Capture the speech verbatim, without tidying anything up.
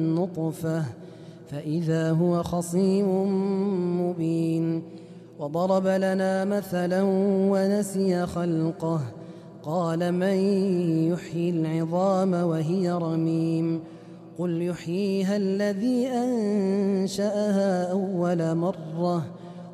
نطفة فإذا هو خصيم مبين وضرب لنا مثلا ونسي خلقه قال من يحيي العظام وهي رميم قل يحييها الذي أنشأها أول مرة